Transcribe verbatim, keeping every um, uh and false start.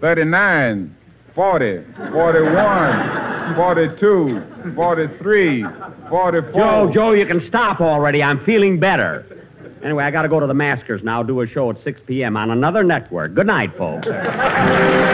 thirty-nine, forty, forty-one, forty-two, forty-three, forty-four. Joe, Joe, you can stop already. I'm feeling better. Anyway, I got to go to the Maskers now, do a show at six p.m. on another network. Good night, folks.